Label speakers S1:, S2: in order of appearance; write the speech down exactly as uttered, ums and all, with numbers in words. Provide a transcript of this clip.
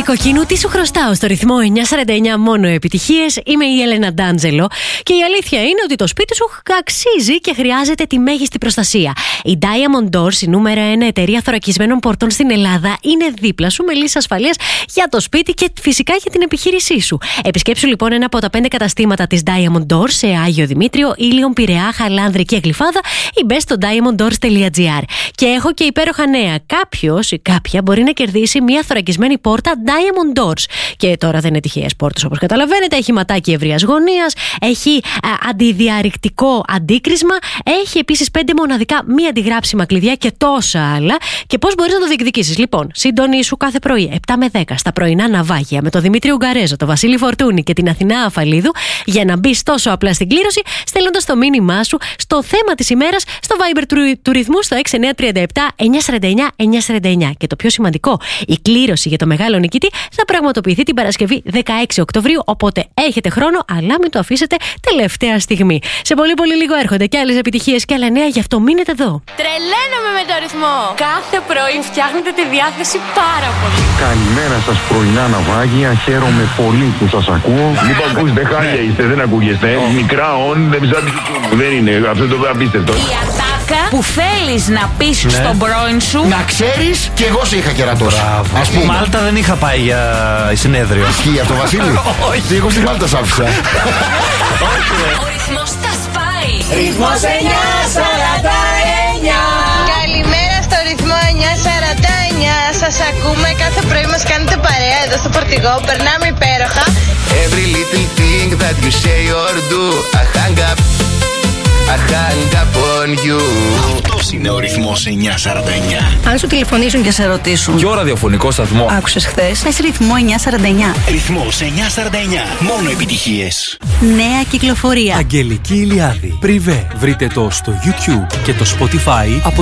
S1: Κοκκίνου, τι σου χρωστάω στο ρυθμό εννιά σαράντα εννιά, μόνο επιτυχίες. Είμαι η Έλενα Ντάντζελο και η αλήθεια είναι ότι το σπίτι σου αξίζει και χρειάζεται τη μέγιστη προστασία. Η Diamond Doors, η νούμερα ένα εταιρεία θωρακισμένων πορτών στην Ελλάδα, είναι δίπλα σου με λύσεις ασφαλείας για το σπίτι και φυσικά για την επιχείρησή σου. Επισκέψου λοιπόν ένα από τα πέντε καταστήματα της Diamond Doors σε Άγιο Δημήτριο, Ήλιον, Πειραιά, Χαλάνδρη και Γλυφάδα ή μπες στο diamond doors τελεία gr. Και έχω και υπέροχα νέα. Κάποιος ή κάποια μπορεί να κερδίσει μια θωρακισμένη πόρτα Diamond Doors. Και τώρα δεν είναι τυχαίες πόρτες όπως καταλαβαίνετε. Έχει ματάκι ευρείας γωνίας, έχει α, αντιδιαρρηκτικό αντίκρισμα, έχει επίσης πέντε μοναδικά μη αντιγράψιμα κλειδιά και τόσα άλλα. Και πώς μπορείς να το διεκδικήσεις? Λοιπόν, συντονίσου κάθε πρωί επτά με δέκα στα πρωινά ναυάγια με τον Δημήτρη Ουγγαρέζο, τον Βασίλη Φορτούνη και την Αθηνά Αφαλίδου για να μπεις τόσο απλά στην κλήρωση, στέλνοντας το μήνυμά σου στο θέμα της ημέρας στο Viber του, του ρυθμού στο έξι εννιά τρία επτά εννιά σαράντα εννιά εννιά σαράντα εννιά. Και το πιο σημαντικό, η κλήρωση για το μεγάλο νικητή θα πραγματοποιηθεί την Παρασκευή δεκαέξι Οκτωβρίου, οπότε έχετε χρόνο, αλλά μην το αφήσετε τελευταία στιγμή. Σε πολύ πολύ λίγο έρχονται και άλλες επιτυχίες και άλλα νέα, γι' αυτό μείνετε εδώ.
S2: Τρελαίνομαι με το ρυθμό! Κάθε πρωί φτιάχνετε τη διάθεση πάρα πολύ.
S3: Καλημέρα σας πρωινά ναυάγια, χαίρομαι πολύ που σας ακούω. Μην το ακούσετε, χάλια είστε, δεν ακούγεστε. Μικρά όν, δεν ψάχνει δεν είναι, αυτό το απίστευτο.
S2: Η ατάκα που θέλεις να πεις στον πρώην σου.
S4: Να ξέρεις, κι εγώ σε είχα κερατώσει.
S5: Ας πούμε, Μάλτα δεν είχα πάει για συνέδριο.
S4: Ισχύει αυτό, Βασίλη? Όχι. Εγώ στη Μάλτα σ' άφησα.
S2: Ο ρυθμός τα σπάει.
S6: Ρυθμός εννιά σαράντα εννιά.
S7: Καλημέρα στο ρυθμό εννιά σαράντα εννιά. Σας ακούμε, κάθε πρωί μας κάνετε παρέα εδώ στο φορτηγό. Περνάμε υπέροχα.
S8: Every little thing that you say or do, I hang up, I hang up on you.
S9: Αυτός είναι ο ρυθμός εννιά σαράντα εννιά.
S10: Αν σου τηλεφωνήσουν και σε ρωτήσουν
S11: ποιο ραδιοφωνικό σταθμό
S10: άκουσες χθες, πες ρυθμό εννιά σαράντα εννιά.
S9: Ρυθμός εννιά σαράντα εννιά. Μόνο επιτυχίες.
S10: Νέα κυκλοφορία.
S12: Αγγελική Ηλιάδη. Πριβέ. Βρείτε το στο YouTube και το Spotify από